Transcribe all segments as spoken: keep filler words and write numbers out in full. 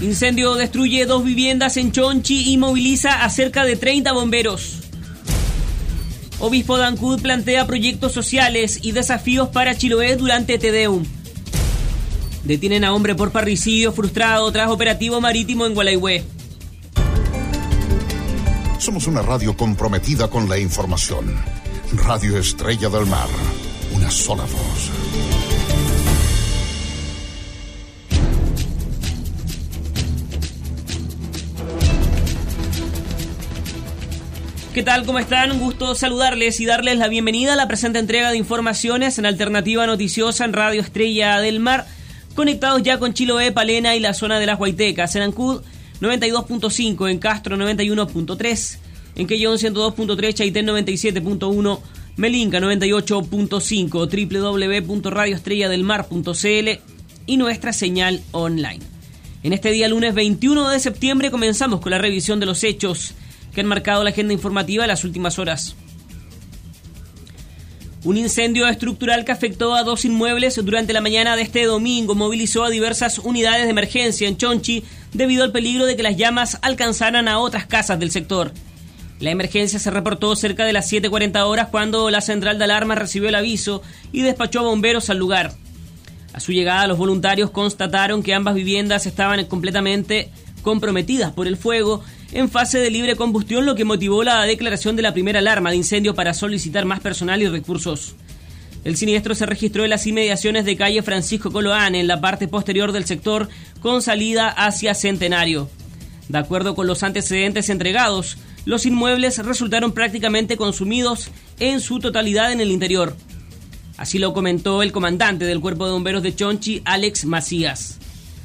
Incendio destruye dos viviendas en Chonchi y moviliza a cerca de treinta bomberos. Obispo de Ancud plantea proyectos sociales y desafíos para Chiloé durante Te Deum. Detienen a hombre por parricidio frustrado tras operativo marítimo en Gualeguay. Somos una radio comprometida con la información. Radio Estrella del Mar. Una sola voz. ¿Qué tal? ¿Cómo están? Un gusto saludarles y darles la bienvenida a la presente entrega de informaciones en Alternativa Noticiosa en Radio Estrella del Mar, conectados ya con Chiloé, Palena y la zona de las Huaytecas, en Ancud noventa y dos punto cinco, en Castro noventa y uno punto tres, en Quellón ciento dos punto tres, Chaitén noventa y siete punto uno, Melinca noventa y ocho punto cinco, doble u doble u doble u punto radio estrella del mar punto c l y nuestra señal online. En este día lunes veintiuno de septiembre comenzamos con la revisión de los hechos que han marcado la agenda informativa de las últimas horas. Un incendio estructural que afectó a dos inmuebles durante la mañana de este domingo movilizó a diversas unidades de emergencia en Chonchi debido al peligro de que las llamas alcanzaran a otras casas del sector. La emergencia se reportó cerca de las siete cuarenta horas cuando la central de alarma recibió el aviso y despachó a bomberos al lugar. A su llegada, los voluntarios constataron que ambas viviendas estaban completamente comprometidas por el fuego en fase de libre combustión, lo que motivó la declaración de la primera alarma de incendio para solicitar más personal y recursos. El siniestro se registró en las inmediaciones de calle Francisco Coloane, en la parte posterior del sector, con salida hacia Centenario. De acuerdo con los antecedentes entregados, los inmuebles resultaron prácticamente consumidos en su totalidad en el interior. Así lo comentó el comandante del Cuerpo de Bomberos de Chonchi, Alex Macías.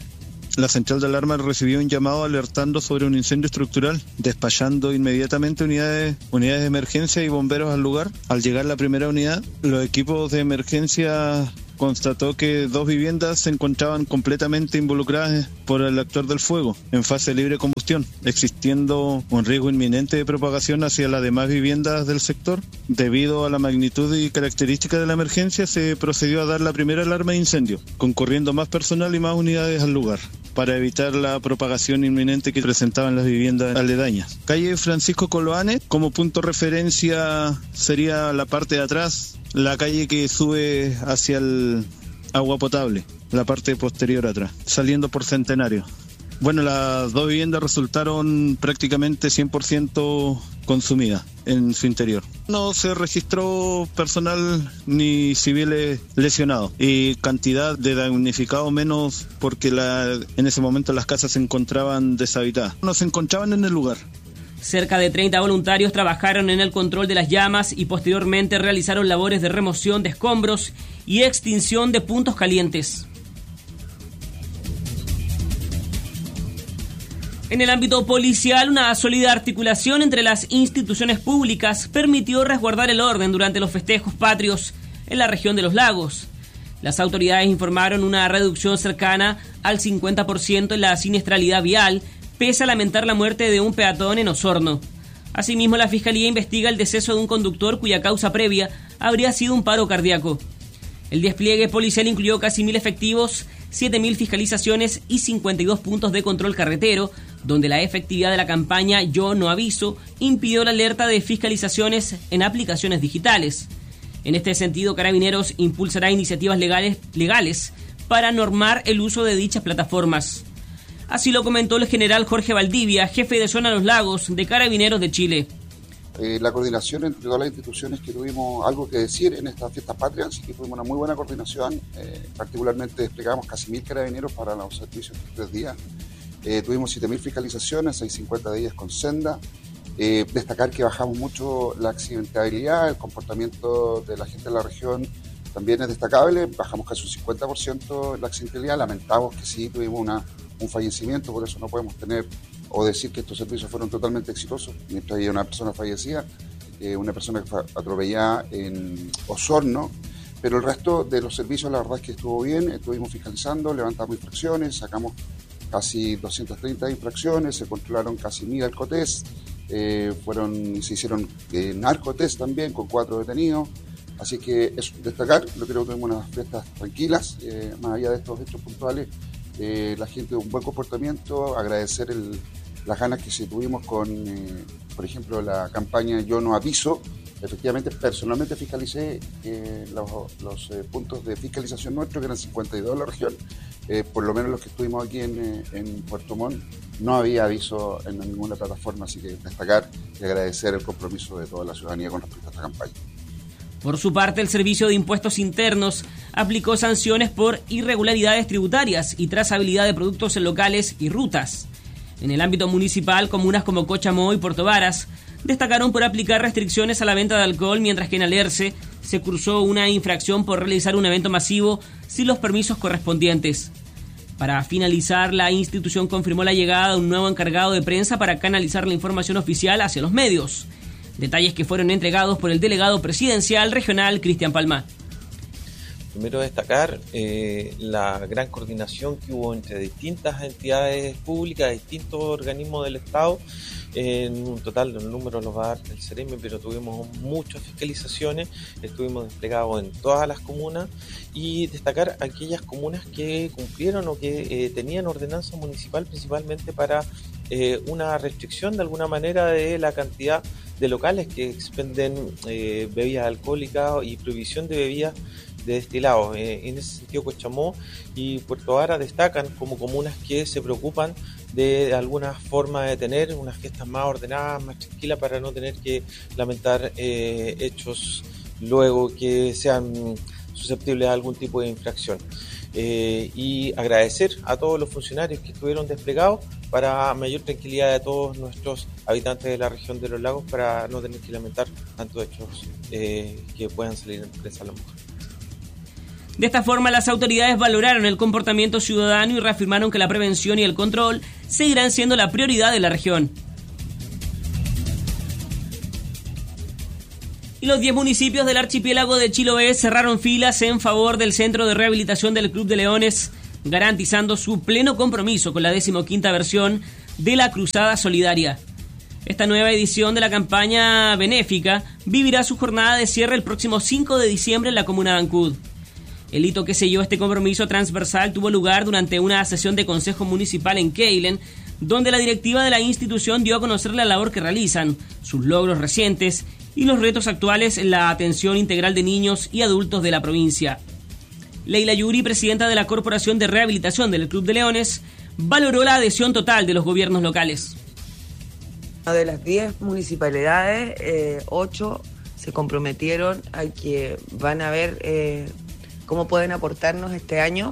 La central de alarma recibió un llamado alertando sobre un incendio estructural, despachando inmediatamente unidades, unidades de emergencia y bomberos al lugar. Al llegar la primera unidad, los equipos de emergencia constató que dos viviendas se encontraban completamente involucradas por el actor del fuego, en fase de libre combustión, existiendo un riesgo inminente de propagación hacia las demás viviendas del sector. Debido a la magnitud y características de la emergencia, se procedió a dar la primera alarma de incendio, concurriendo más personal y más unidades al lugar, para evitar la propagación inminente que presentaban las viviendas aledañas. Calle Francisco Coloane, como punto de referencia, sería la parte de atrás, la calle que sube hacia el agua potable, la parte posterior atrás, saliendo por Centenario. Bueno, las dos viviendas resultaron prácticamente cien por ciento consumidas en su interior. No se registró personal ni civiles lesionados y cantidad de damnificados menos porque la, en ese momento las casas se encontraban deshabitadas. No se encontraban en el lugar. Cerca de treinta voluntarios trabajaron en el control de las llamas y posteriormente realizaron labores de remoción de escombros y extinción de puntos calientes. En el ámbito policial, una sólida articulación entre las instituciones públicas permitió resguardar el orden durante los festejos patrios en la región de los lagos. Las autoridades informaron una reducción cercana al cincuenta por ciento en la siniestralidad vial, pese a lamentar la muerte de un peatón en Osorno. Asimismo, la Fiscalía investiga el deceso de un conductor cuya causa previa habría sido un paro cardíaco. El despliegue policial incluyó casi mil efectivos, siete mil fiscalizaciones y cincuenta y dos puntos de control carretero, donde la efectividad de la campaña Yo No Aviso impidió la alerta de fiscalizaciones en aplicaciones digitales. En este sentido, Carabineros impulsará iniciativas legales, legales para normar el uso de dichas plataformas. Así lo comentó el general Jorge Valdivia, jefe de zona Los Lagos de Carabineros de Chile. Eh, la coordinación entre todas las instituciones que tuvimos algo que decir en estas fiestas patrias, así que tuvimos una muy buena coordinación, eh, particularmente desplegamos casi mil carabineros para los servicios de tres días, eh, tuvimos siete mil fiscalizaciones, seiscientos cincuenta de ellas con senda, eh, destacar que bajamos mucho la accidentabilidad, el comportamiento de la gente de la región también es destacable, bajamos casi un cincuenta por ciento la accidentabilidad, lamentamos que sí tuvimos una, un fallecimiento, por eso no podemos tener o decir que estos servicios fueron totalmente exitosos, mientras hay una persona fallecida, eh, una persona que fue atropellada en Osorno, pero el resto de los servicios la verdad es que estuvo bien, estuvimos fiscalizando, levantamos infracciones, sacamos casi doscientas treinta infracciones, se controlaron casi mil alcotest, eh, fueron, se hicieron eh, narcotest también con cuatro detenidos, así que es destacar, yo creo que tuvimos unas fiestas tranquilas, eh, más allá de estos hechos puntuales, eh, la gente un buen comportamiento, agradecer el, las ganas que se tuvimos con, eh, por ejemplo, la campaña Yo No Aviso. Efectivamente, personalmente fiscalicé eh, los, los eh, puntos de fiscalización nuestros, que eran cincuenta y dos en la región. Eh, por lo menos los que estuvimos aquí en, eh, en Puerto Montt, no había aviso en ninguna plataforma, así que destacar y agradecer el compromiso de toda la ciudadanía con respecto a esta campaña. Por su parte, el Servicio de Impuestos Internos aplicó sanciones por irregularidades tributarias y trazabilidad de productos en locales y rutas. En el ámbito municipal, comunas como Cochamó y Puerto Varas destacaron por aplicar restricciones a la venta de alcohol, mientras que en Alerce se cursó una infracción por realizar un evento masivo sin los permisos correspondientes. Para finalizar, la institución confirmó la llegada de un nuevo encargado de prensa para canalizar la información oficial hacia los medios. Detalles que fueron entregados por el delegado presidencial regional, Cristian Palma. Primero destacar eh, la gran coordinación que hubo entre distintas entidades públicas, distintos organismos del Estado. En un total, el número los va a dar el CEREMI, pero tuvimos muchas fiscalizaciones, estuvimos desplegados en todas las comunas, y destacar aquellas comunas que cumplieron o que eh, tenían ordenanza municipal principalmente para eh, una restricción de alguna manera de la cantidad de locales que expenden eh, bebidas alcohólicas y prohibición de bebidas de destilados. Eh, en ese sentido, Cochamó y Puerto Varas destacan como comunas que se preocupan de alguna forma de tener unas fiestas más ordenadas, más tranquilas, para no tener que lamentar eh, hechos luego que sean susceptibles a algún tipo de infracción. Eh, y agradecer a todos los funcionarios que estuvieron desplegados para mayor tranquilidad de todos nuestros habitantes de la región de los lagos, para no tener que lamentar tantos hechos eh, que puedan salir en prensa a lo mejor. De esta forma, las autoridades valoraron el comportamiento ciudadano y reafirmaron que la prevención y el control seguirán siendo la prioridad de la región. Y los diez municipios del archipiélago de Chiloé cerraron filas en favor del Centro de Rehabilitación del Club de Leones, garantizando su pleno compromiso con la decimoquinta versión de la Cruzada Solidaria. Esta nueva edición de la campaña benéfica vivirá su jornada de cierre el próximo cinco de diciembre en la comuna de Ancud. El hito que selló este compromiso transversal tuvo lugar durante una sesión de Consejo Municipal en Keilen, donde la directiva de la institución dio a conocer la labor que realizan, sus logros recientes y los retos actuales en la atención integral de niños y adultos de la provincia. Leila Yuri, presidenta de la Corporación de Rehabilitación del Club de Leones, valoró la adhesión total de los gobiernos locales. De las diez municipalidades, eh, ocho se comprometieron a que van a ver eh, cómo pueden aportarnos este año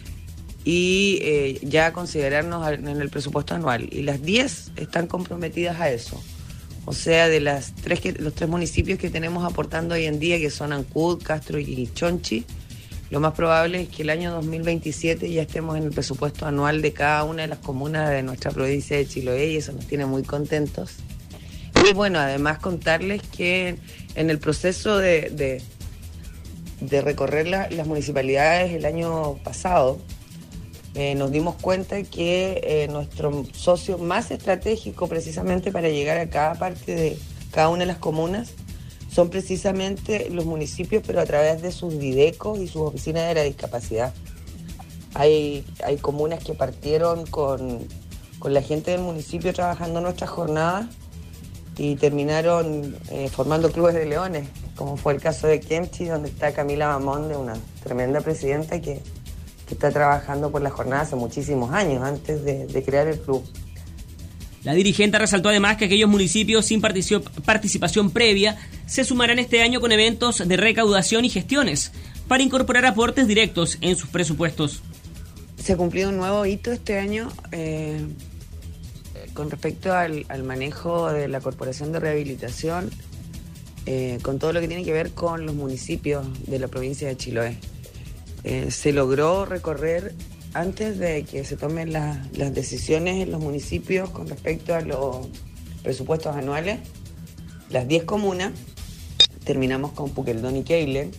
y eh, ya considerarnos en el presupuesto anual. Y las diez están comprometidas a eso. O sea, de las tres que, los tres municipios que tenemos aportando hoy en día, que son Ancud, Castro y Chonchi, lo más probable es que el año dos mil veintisiete ya estemos en el presupuesto anual de cada una de las comunas de nuestra provincia de Chiloé, y eso nos tiene muy contentos. Y bueno, además contarles que en el proceso de, de, de recorrer la, las municipalidades el año pasado, eh, nos dimos cuenta que eh, nuestro socio más estratégico precisamente para llegar a cada parte de cada una de las comunas son precisamente los municipios, pero a través de sus didecos y sus oficinas de la discapacidad. Hay, hay comunas que partieron con, con la gente del municipio trabajando nuestras jornadas y terminaron eh, formando clubes de leones, como fue el caso de Kemchi, donde está Camila Mamón, de una tremenda presidenta que, que está trabajando por la jornada hace muchísimos años, antes de, de crear el club. La dirigente resaltó además que aquellos municipios sin participación previa se sumarán este año con eventos de recaudación y gestiones para incorporar aportes directos en sus presupuestos. Se ha cumplido un nuevo hito este año eh, con respecto al, al manejo de la Corporación de Rehabilitación, eh, con todo lo que tiene que ver con los municipios de la provincia de Chiloé. Eh, se logró recorrer, antes de que se tomen la, las decisiones en los municipios con respecto a los presupuestos anuales, las diez comunas. Terminamos con Puqueldón y Keilen,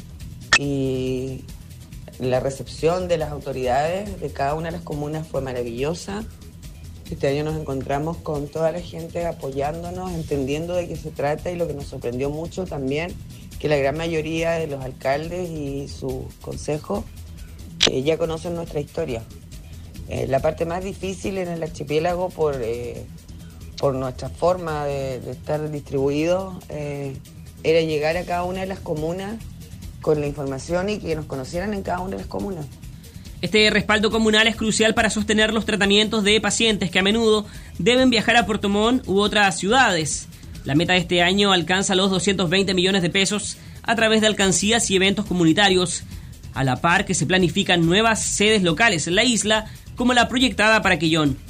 y la recepción de las autoridades de cada una de las comunas fue maravillosa. Este año nos encontramos con toda la gente apoyándonos, entendiendo de qué se trata, y lo que nos sorprendió mucho también, que la gran mayoría de los alcaldes y sus consejos eh, ya conocen nuestra historia. Eh, la parte más difícil en el archipiélago por, eh, por nuestra forma de, de estar distribuidos eh, era llegar a cada una de las comunas con la información y que nos conocieran en cada una de las comunas. Este respaldo comunal es crucial para sostener los tratamientos de pacientes que a menudo deben viajar a Puerto Montt u otras ciudades. La meta de este año alcanza los doscientos veinte millones de pesos a través de alcancías y eventos comunitarios, a la par que se planifican nuevas sedes locales en la isla, como la proyectada para Quillón.